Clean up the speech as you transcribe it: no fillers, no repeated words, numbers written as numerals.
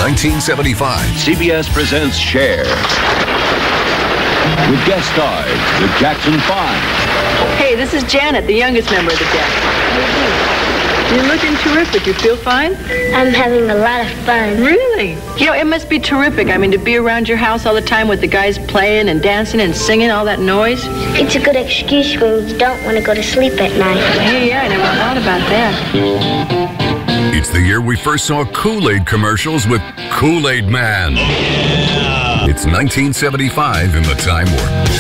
1975. CBS presents Cher. With guest stars, the Jackson 5. Hey, this is Janet, the youngest member of the Jacksons. You're looking terrific. You feel fine? I'm having a lot of fun. Really? You know, it must be terrific. I mean, to be around your house all the time with the guys playing and dancing and singing, all that noise. It's a good excuse when you don't want to go to sleep at night. Hey, yeah, I never thought about that. It's the year we first saw Kool-Aid commercials with Kool-Aid Man. It's 1975 in the Time Warp.